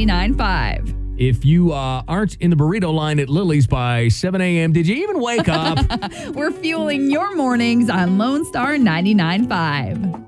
99.5. If you aren't in the burrito line at Lily's by 7 a.m., did you even wake up? We're fueling your mornings on Lone Star 99.5.